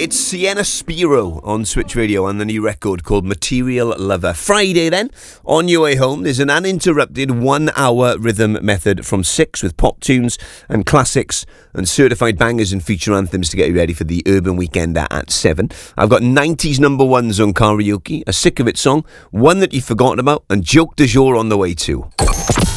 It's Sienna Spiro on Switch Radio and the new record called Material Lover. Friday then, on your way home, there's an uninterrupted 1 hour rhythm method from 6 with pop tunes and classics and certified bangers and feature anthems to get you ready for the Urban Weekender at 7. I've got 90s number ones on karaoke, a Sick of It song, one that you've forgotten about, and joke du jour on the way too.